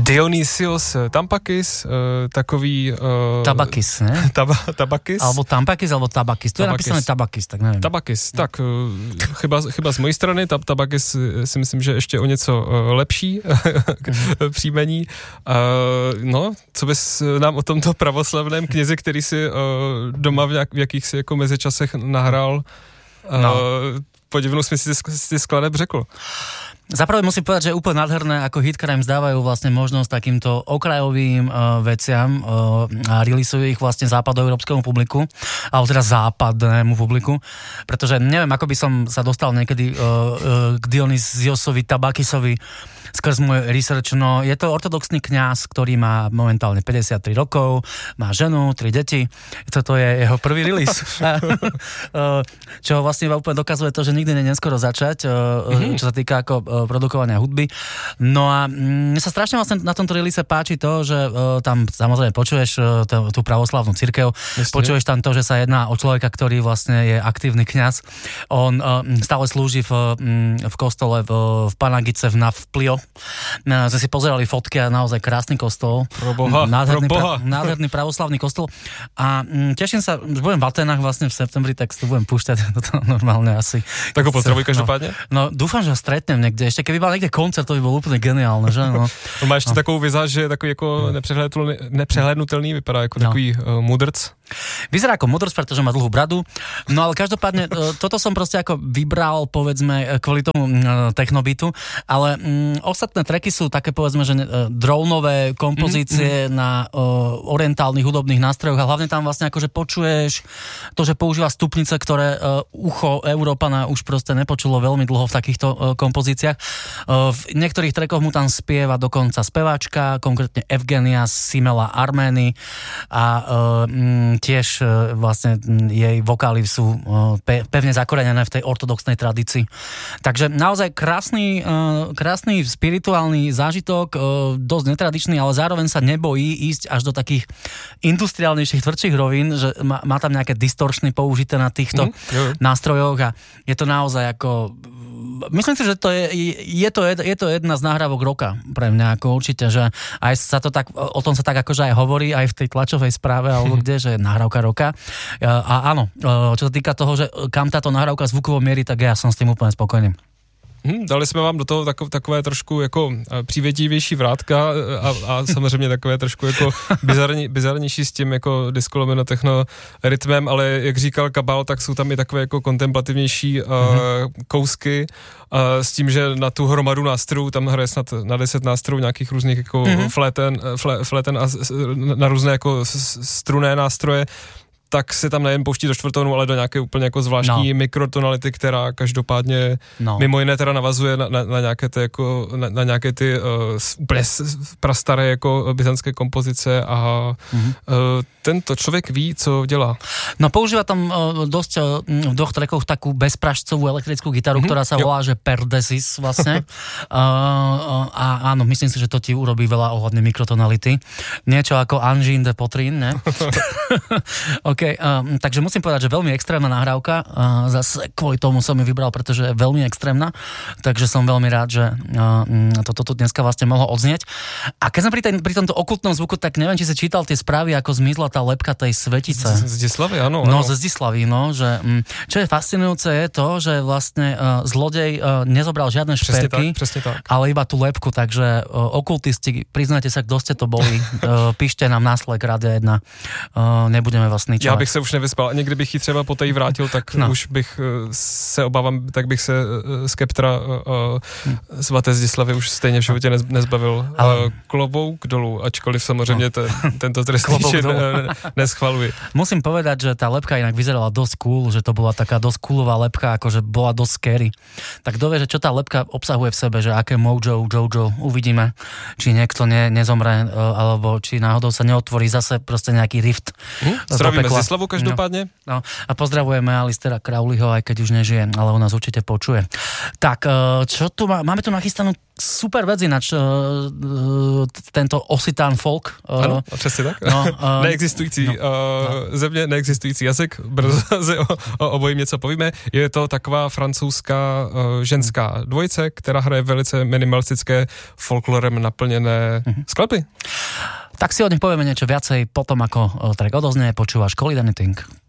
Dionysios Tampakis, takový... Tabakis, ne? Tabakis? Alebo Tampakis, alebo Tabakis. Tu je napísané Tabakis, tak neviem. Tabakis, tak chyba z mojí strany. Tabakis si myslím, že ještě o něco lepší příjmení. No, co bys nám o tomto pravoslavném knězi, který si doma v jakýchsi jako mezičasech nahrál, podivnou smysl si skladeb řekl? Zaprvé musím povedať, že je úplne nádherné, ako Hit Crimes dávajú vlastne možnosť takýmto okrajovým veciam a releasujú ich vlastne západoeurópskemu publiku, alebo teda západnému publiku, pretože neviem, ako by som sa dostal niekedy k Dionysiosovi Tabakisovi skrz môj research, no je to ortodoxný kňaz, ktorý má momentálne 53 rokov, má ženu, 3 deti, toto je jeho prvý release. Čo vlastne úplne dokazuje to, že nikdy nie je neskoro začať, čo sa týka ako produkovania hudby. No a mne sa strašne vlastne na tomto release páči to, že tam samozrejme počuješ tú pravoslavnú cirkev, počuješ tam to, že sa jedná o človeka, ktorý vlastne je aktívny kňaz. On stále slúži v kostole v Panagice v Navplio. Sme si pozerali fotky a naozaj krásny kostol. Nádherný pravoslavný kostol. A teším sa, že budem v Atenách vlastne v septembri, tak si to budem púšťať toto normálne asi. Tak ho potrebuj každopádne? No dúfam, že ho stretnem niekde. Ešte keby mal niekde koncert, to by bolo úplne geniálne, že? No. To má ešte takovou vizáž, že je takový jako nepřehlédnutelný, vypadá jako takový mudrc. Vyzerá ako mudrc, pretože má dlhú bradu. No ale každopádne, toto som proste ako vybral, povedzme, kvôli tomu technobitu, ale ostatné tracky sú také, povedzme, že dronové kompozície na orientálnych hudobných nástrojoch a hlavne tam vlastne akože počuješ to, že používa stupnice, ktoré ucho Európana už proste nepočulo veľmi dlho v takýchto kompozíciách. V niektorých trackoch mu tam spieva dokonca speváčka, konkrétne Evgenia Simela Armény a tiež vlastne jej vokály sú pevne zakorenené v tej ortodoxnej tradícii. Takže naozaj krásny spirituálny zážitok, dosť netradičný, ale zároveň sa nebojí ísť až do takých industriálnejších, tvrdších rovín, že má tam nejaké distorčny použité na týchto nástrojoch a je to naozaj ako... Myslím si, že je to jedna z nahrávok roka pre mňa, ako určite, že aj sa to tak, o tom sa tak akože aj hovorí aj v tej tlačovej správe, alebo kde, že je nahrávka roka. A áno, čo sa týka toho, že kam táto nahrávka zvukovo mierí, tak ja som s tým úplne spokojný. Dali jsme vám do toho takové trošku jako přívětivější vrátka a samozřejmě takové trošku jako bizarnější s tím jako diskolomino techno rytmem, ale jak říkal Kabal, tak jsou tam i takové jako kontemplativnější kousky s tím, že na tu hromadu nástrojů, tam hraje snad na 10 nástrojů nějakých různých jako fléten a na různé jako strunné nástroje, tak se tam nejen pouští do čtvrtónu, ale do nějaké úplně jako zvláštní mikrotonality, která každopádně mimo jiné teda navazuje na nějaké ty jako na nějaké ty úplně prastaré jako byzantské kompozice a tento člověk ví, co dělá. No používa tam dosť v dvoch trackoch takú bezpražcovú elektrickú gitaru, ktorá sa volá, že Perdesis vlastne. A áno, myslím si, že to ti urobí veľa ohľadne mikrotonality. Niečo ako Angine de Poitrine, ne? OK, takže musím povedať, že veľmi extrémna nahrávka. Zase kvôli tomu som ju vybral, pretože je veľmi extrémna. Takže som veľmi rád, že toto tu dneska vlastne mohlo odznieť. A keď sme pri tomto okultnom zvuku, tak neviem, či si čítal tie správy, ako zmizla tá lepka tej svetice. Z Zdislavy, áno. No, ze Zdislavy, no, že čo je fascinujúce je to, že vlastne zlodej nezobral žiadne šperky, presne tak. ale iba tú lepku, takže okultisti, priznajte sa, kto ste to boli, píšte nám na Slack Rádia 1, nebudeme vás ničovať. Já bych se už nevyspal, a někdy bych ji třeba poté vrátil, tak už bych se obávám, tak bych se z Keptra svaté Zdislavy už stejně v životě nezbavil. Klobouk dolů, ačkoliv samozřejmě tento trestný čin neschvaluji. Musím povedať, že tá lepka inak vyzerala dosť cool, že to bola taká dosť coolová lepka, akože bola dosť scary. Tak kto vie, že čo tá lepka obsahuje v sebe, že aké mojo, uvidíme, či niekto nezomre, alebo či náhodou sa neotvorí zase proste nejaký rift. Zdravíme Brazislavu každopádne. No, a pozdravujeme Alistera Crowleyho, aj keď už nežije, ale on nás určite počuje. Tak, čo tu máme tu nachystanú super vec ináč, tento Occitán folk. Ano, přesně tak. No, neexistující země, neexistující jazyk, brzo si o obojím něco povíme. Je to taková francouzská ženská dvojice, která hraje velice minimalistické folklorem naplněné skladby. Tak si o nich povieme niečo viacej potom, ako track odoznie, počúvaš Call It Anything.